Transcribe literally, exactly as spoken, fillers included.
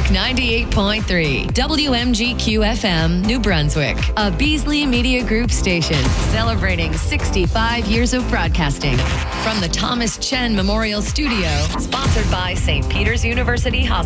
ninety-eight point three, W M G Q F M, New Brunswick, a Beasley Media Group station celebrating sixty-five years of broadcasting from the Thomas Chen Memorial Studio, sponsored by Saint Peter's University Hospital.